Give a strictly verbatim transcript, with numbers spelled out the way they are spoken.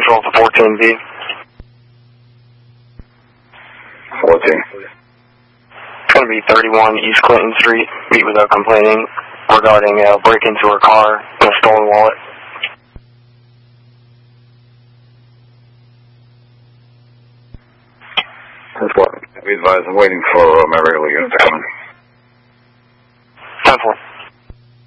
Patrol to fourteen B. fourteen. It's going to be thirty-one East Clinton Street. Meet with a complaining regarding a break into her car and a stolen wallet. That's what. We advise I'm waiting for uh, my regular unit to come in.